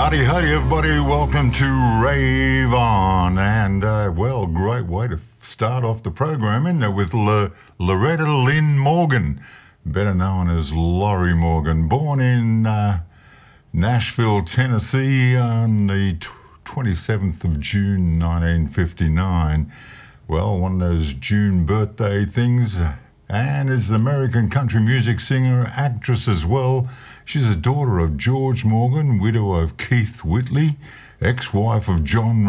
Howdy, howdy, everybody. Welcome to Rave On. And, well, great way to start off the program, isn't it, with Loretta Lynn Morgan, better known as Lorrie Morgan, born in Nashville, Tennessee on the 27th of June, 1959. Well, one of those June birthday things, and is an American country music singer, actress as well. She's a daughter of George Morgan, widow of Keith Whitley, ex-wife of John